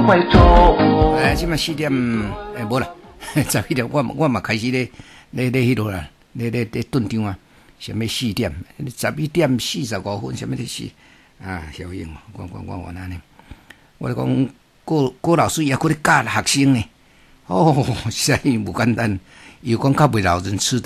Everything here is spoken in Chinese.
怀中。 即嘛4点，无啦，11点，我嘛开始咧迄落啦，咧顿场啊，什么4点，11点45分，什么的是啊，小英，我安尼，我讲郭老师也搁咧教学生呢，哦，实在无简单，又讲较袂老人痴